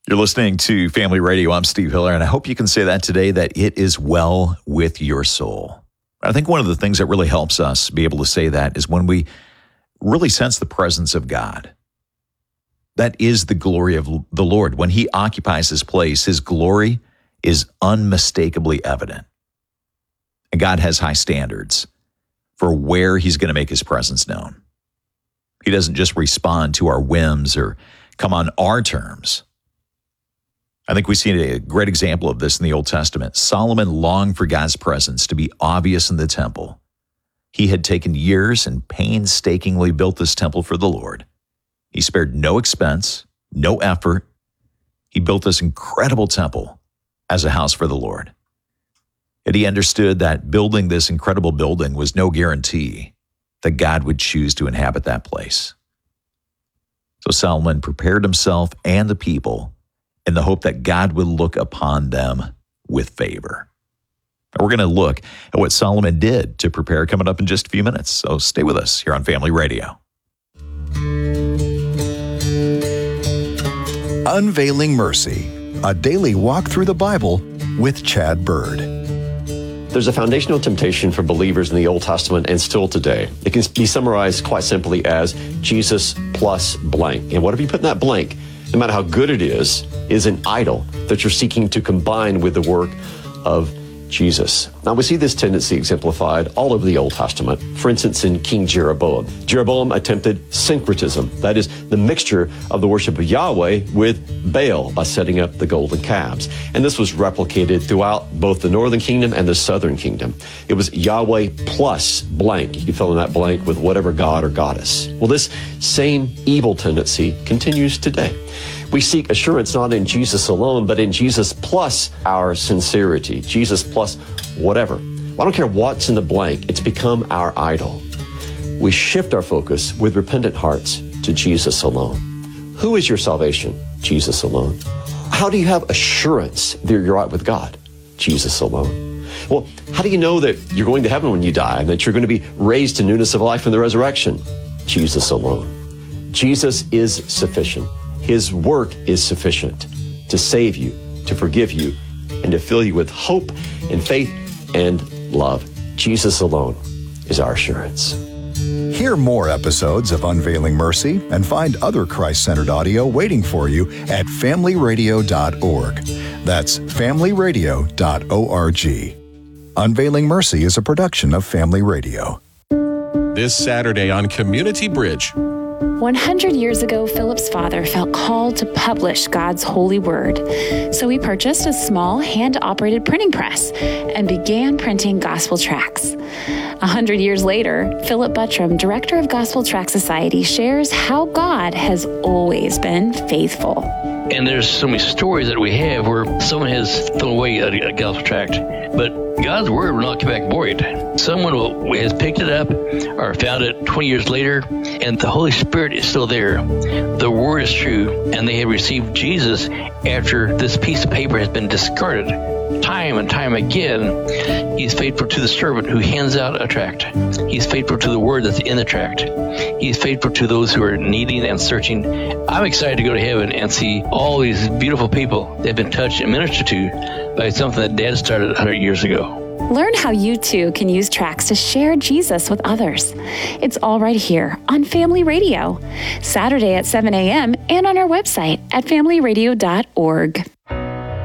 You're listening to Family Radio. I'm Steve Hiller, and I hope you can say that today, that it is well with your soul. I think one of the things that really helps us be able to say that is when we really sense the presence of God. That is the glory of the Lord. When he occupies his place, his glory is unmistakably evident. And God has high standards for where he's going to make his presence known. He doesn't just respond to our whims or come on our terms. I think we see a great example of this in the Old Testament. Solomon longed for God's presence to be obvious in the temple. He had taken years and painstakingly built this temple for the Lord. He spared no expense, no effort. He built this incredible temple as a house for the Lord. And he understood that building this incredible building was no guarantee that God would choose to inhabit that place. So Solomon prepared himself and the people in the hope that God would look upon them with favor. And we're going to look at what Solomon did to prepare coming up in just a few minutes. So stay with us here on Family Radio. Unveiling Mercy, a daily walk through the Bible with Chad Bird. There's a foundational temptation for believers in the Old Testament and still today. It can be summarized quite simply as Jesus plus blank. And whatever you put in that blank, no matter how good it is an idol that you're seeking to combine with the work of Jesus. Now, we see this tendency exemplified all over the Old Testament. For instance, in King Jeroboam. Jeroboam attempted syncretism, that is, the mixture of the worship of Yahweh with Baal by setting up the golden calves. And this was replicated throughout both the northern kingdom and the southern kingdom. It was Yahweh plus blank. You can fill in that blank with whatever god or goddess. Well, this same evil tendency continues today. We seek assurance not in Jesus alone, but in Jesus plus our sincerity, Jesus plus whatever. I don't care what's in the blank, it's become our idol. We shift our focus with repentant hearts to Jesus alone. Who is your salvation? Jesus alone. How do you have assurance that you're right with God? Jesus alone. Well, how do you know that you're going to heaven when you die and that you're going to be raised to newness of life in the resurrection? Jesus alone. Jesus is sufficient. His work is sufficient to save you, to forgive you, and to fill you with hope and faith and love. Jesus alone is our assurance. Hear more episodes of Unveiling Mercy and find other Christ-centered audio waiting for you at familyradio.org. That's familyradio.org. Unveiling Mercy is a production of Family Radio. This Saturday on Community Bridge. 100 years ago, Philip's father felt called to publish God's holy word. So he purchased a small hand-operated printing press and began printing gospel tracts. 100 years later, Philip Buttram, director of Gospel Tract Society, shares how God has always been faithful. And there's so many stories that we have where someone has thrown away a gospel tract, but God's word will not come back void. Someone has picked it up or found it 20 years later, and the Holy Spirit is still there. The word is true, and they have received Jesus after this piece of paper has been discarded. Time and time again, he's faithful to the servant who hands out a tract. He's faithful to the word that's in the tract. He's faithful to those who are needing and searching. I'm excited to go to heaven and see all these beautiful people that have been touched and ministered to by something that Dad started 100 years ago. Learn how you too can use tracts to share Jesus with others. It's all right here on Family Radio, Saturday at 7 a.m. and on our website at familyradio.org.